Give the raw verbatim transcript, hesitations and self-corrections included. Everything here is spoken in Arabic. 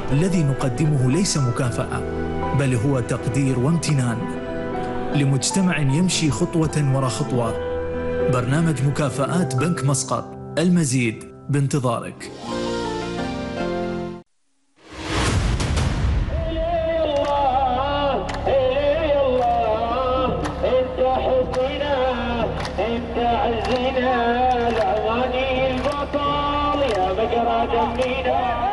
الذي نقدمه ليس مكافأة، بل هو تقدير وامتنان لمجتمع يمشي خطوة وراء خطوة. برنامج مكافآت بنك مسقط، المزيد بانتظارك. انت عزنا العواني البطل يا بقرة دمينا.